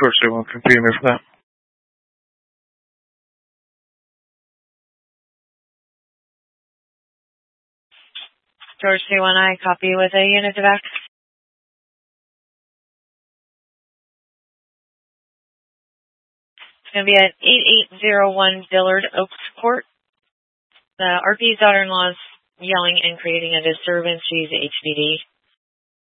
George 1, confirm for that. George 1, I copy with a unit to back. It's going to be at 8801 Dillard Oaks Court. The RP's daughter-in-law is yelling and creating a disturbance. She's HPD.